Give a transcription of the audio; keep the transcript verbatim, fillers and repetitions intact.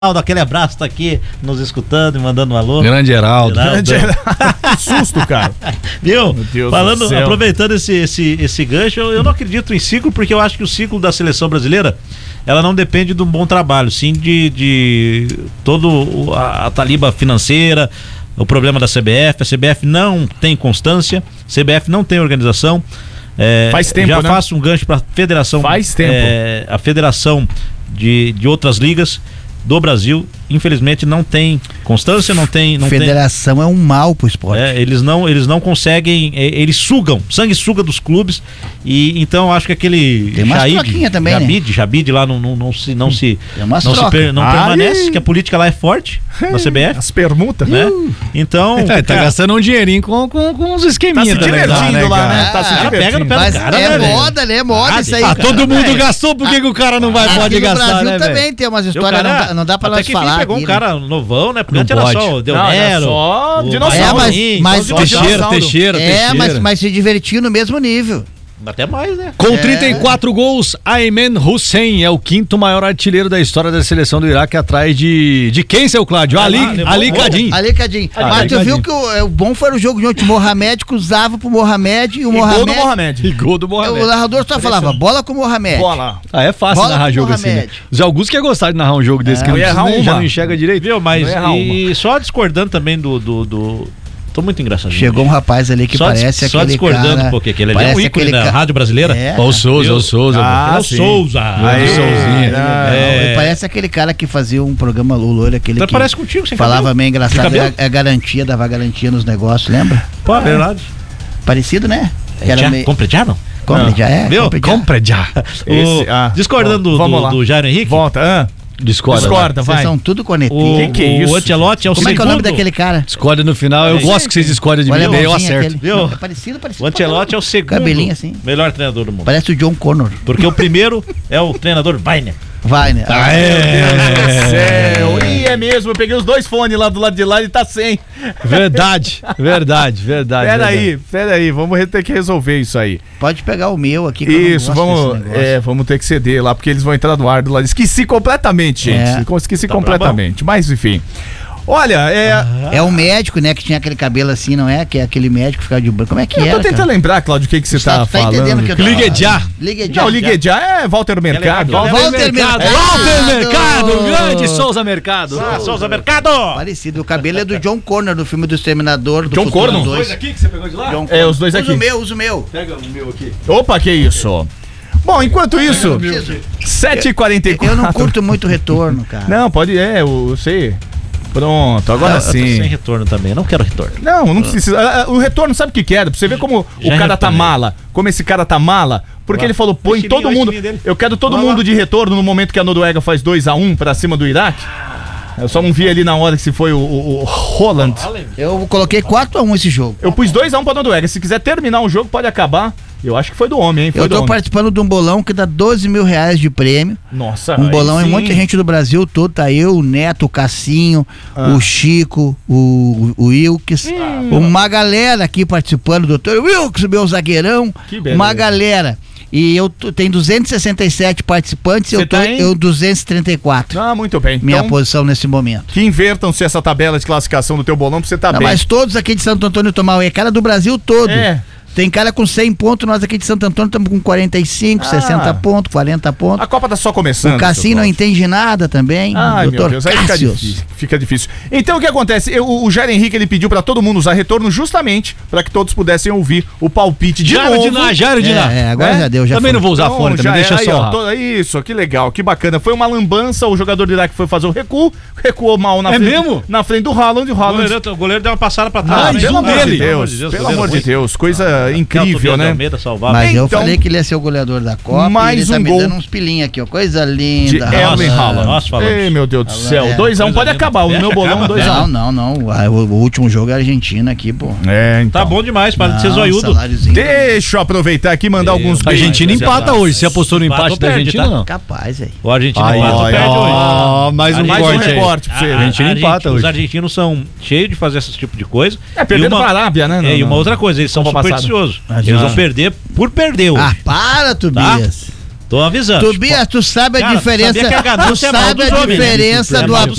Aquele abraço, tá aqui nos escutando e mandando um alô. Grande Heraldo. Grande Heraldo. Que susto, cara. Viu? Meu Deus Falando, do céu. aproveitando esse, esse, esse gancho, eu, eu não acredito em ciclo, porque eu acho que o ciclo da seleção brasileira, ela não depende de um bom trabalho, sim de, de todo a, a taliba financeira, o problema da C B F. A C B F não tem constância, a C B F não tem organização. É, Faz tempo, já né? faço um gancho para a federação. Faz tempo. É, a federação de, de outras ligas do Brasil, infelizmente, não tem constância, não tem... Não Federação tem, é um mal pro esporte. é, eles, não, eles não conseguem, é, eles sugam, sangue suga dos clubes, e então eu acho que aquele Tem umas troquinhas também, Jabide, né? Jabide lá não, não, não se, não se, Tem umas não, se trocas. per, não Ai. permanece, que a política lá é forte, na C B F, As permutas, né? Então... É, tá cara, gastando um dinheirinho com, com, com uns Tá esqueminhas se também, divertindo lá, cara? né? Tá se Ah, ela pega no divertindo. pé do Mas cara, é né, velho? moda, né? É moda Ah, isso aí, ah, cara. Todo mundo velho. gastou, por que, que o cara não vai, Aqui pode no gastar, Brasil né, também velho? tem umas E o histórias, cara, não dá, não dá pra até nós que falar. enfim, pegou aqui, um né? cara novão, né? Porque Não antes era pode. só o Não, Del era Nero, só o dinossauro. É, mas- Baianinho, mas- só Teixeira, Dinossauro. Teixeira, É, Teixeira. mas, mas se divertiu no mesmo nível. até mais, né? Com trinta e quatro gols, Ayman Hussein é o quinto maior artilheiro da história da seleção do Iraque, atrás de... De quem, seu Cláudio? Ah, Ali, levou Ali gol. Kadim. Ali, Cadinho. Ali, Mas tu Cadinho. viu que o, é, o bom foi o jogo de ontem. O Mohamed cruzava pro Mohamed e o E gol do Mohamed. Mohamed. E gol do O Mohamed. narrador só falava bola com o Mohamed. Bola. Ah, é fácil Bola narrar com jogo assim, né? Mohamed. Os Augusto que ia gostar de narrar um jogo desse, É, que não, eu ia precisa errar nem- já uma. não enxerga direito. Viu, mas Não erra e só discordando também do... do, do... Tô muito engraçadinho. Chegou um rapaz ali que só, parece só aquele discordando cara... um pouquinho, que ele ali é um parece ícone aquele da ca- rádio brasileira. É, Ó, o Souza, Viu? o Souza. Ah, Ele é o sim. Souza. Aí, Viu? Souzinha. ah, Não, É. ele parece aquele cara que fazia um programa, o loiro, aquele Então que parece contigo, sem falava cabelo. meio engraçado, Sem é cabelo? a, é a garantia, dava garantia nos negócios, lembra? Pô, é verdade. Parecido, né? Que era Já? meio... Compre já, não? Compre já, é. Viu? compre já. Compre já. Esse- O- ah, discordando bom, do, vamos do, lá. do Jairo Henrique, Volta. Ah, Discorda. discorda, Vocês vai. são tudo o, cornetinho. Que que é o isso, Ancelotti é o Como é que é o segundo. nome daquele cara? Discorda no final. Eu É, gosto sim, que vocês discordem de O mim, daí eu alemãozinho acerto. aquele. Viu? Não, é parecido, parecido. O Ancelotti é o segundo Cabelinho assim. melhor treinador do mundo. Parece o John Connor. Porque o primeiro é o treinador Weiner. Vai, né? Ah, Céu. E é mesmo, eu peguei os dois fones lá do lado de lá e tá sem. Verdade, verdade, verdade. Pera verdade. aí, pera aí, vamos re- ter que resolver isso aí. Pode pegar o meu aqui. Que eu não Isso, gosto vamos, desse negócio. é, vamos ter que ceder lá, porque eles vão entrar no ar do lado. Esqueci completamente, gente. É. Esqueci Tá completamente, mas enfim. Olha, é. É o médico, né, que tinha aquele cabelo assim, não é? Que é aquele médico que ficava de branco. Como é que Eu era, tô tentando cara? lembrar, Claudio, o que, que você tá, Tá, tá falando. entendendo que eu tô... Ligue já. Ligue já. Não, Ligue já é Walter Mercado. Walter Walter Mercado. Walter Mercado, grande Souza Mercado. Ah, Souza Mercado! Parecido. O cabelo é do John Connor, do filme do Exterminador. Do John Futuro Connor? dois. aqui que você pegou de lá? John É, Connor. os dois Usa aqui. o meu, usa o meu. Pega o meu aqui. Opa, que isso. Bom, enquanto isso, sete e quarenta e quatro. Eu não curto muito retorno, cara. Não, pode, é, eu sei. Pronto, agora Eu tô sem sim. retorno também, não quero retorno. Não, não precisa. ah, O retorno sabe o que quer? Pra você ver como Já o cara tá retornei. mala. Como esse cara tá mala. Porque Lá. ele falou, põe Estilinho, todo olha o mundo. estilinho dele. Eu quero todo Vai mundo lá. de retorno no momento que a Noruega faz dois a um pra cima do Iraque. Eu só não vi ali na hora que se foi o, o, o Holland. Eu coloquei quatro a um esse jogo. Eu pus dois a um pra Noruega. Se quiser terminar o jogo, pode acabar. Eu acho que foi do homem, hein? Foi Eu do tô homem. participando de um bolão que dá doze mil reais de prêmio. Nossa, Um aí bolão é sim. muita gente do Brasil todo. Tá eu, o Neto, o Cassinho, Ah. o Chico, o, o Wilkes. Uma galera aqui participando. Doutor Wilkes, meu zagueirão. Que beleza. Uma galera. E eu tô, tem duzentos e sessenta e sete participantes. Você Eu tô tá em? eu duzentos e trinta e quatro. Ah, muito bem. Minha Então, posição nesse momento. que invertam-se essa tabela de classificação do teu bolão pra você tá Não, bem. mas todos aqui de Santo Antônio Tomauê, cara do Brasil todo. É. Tem cara com cem pontos, nós aqui de Santo Antônio estamos com quarenta e cinco, Ah. sessenta pontos, quarenta pontos. A Copa tá só começando. O Cassinho não seu entende nada também. Ai, meu doutor Deus, aí fica Cássius. difícil, fica difícil. Então o que acontece? Eu, o Jair Henrique ele pediu pra todo mundo usar retorno justamente pra que todos pudessem ouvir o palpite de Jairo novo. de Ná, Jairo de Ná. É, é, agora né? já deu, já Também foi. não vou usar Então, fone, já também é, deixa aí, só. ó, rápido. to- Isso, que legal, que bacana. Foi uma lambança, o jogador do Iraque foi fazer o recuo, recuou mal na É frente, mesmo? na frente do Haaland, o O Haaland... goleiro, o goleiro deu uma passada pra Ah, trás. né? pelo amor dele. de Deus, pelo amor de Deus, coisa incrível, né? Almeida salvava. Mas eu Então- falei que ele ia ser o goleador da Copa. Mais e ele tá um me gol dando uns pilinhos aqui, ó. Coisa De linda. Erling Nossa, Haaland. nós falamos. Ei, meu Deus do céu. É, dois a um coisa pode linda. acabar. O Fecha, meu bolão acaba, dois a um. Não, não, não. Ah, O, o último jogo é a Argentina aqui, pô. É, então. Tá bom demais, para de ser Não, zoiudo. saláriozinho. Deixa eu aproveitar aqui e mandar Meu alguns Deus. A Argentina Mas, empata mas, hoje. Você apostou no empata empate ou da perde, Argentina tá? ou não? Capaz, aí. O argentino Ai, empata ou ai, perde hoje. ai, mais um Mais um corte aí. recorte pra você. A- né? Argentina a- empata Os hoje. argentinos são cheios de fazer esse tipo de coisa. É, perdendo E uma- pra Arábia, né? É, e Não, uma não. outra coisa, eles são Copa passada. supersticiosos. Ah, Eles já. vão perder por perder hoje. Ah, para, Tobias. Tô avisando. Tobias, tu sabe a Cara, diferença, sabia que a tu ganância é mal sabe dos a homens, né? diferença É do mal dos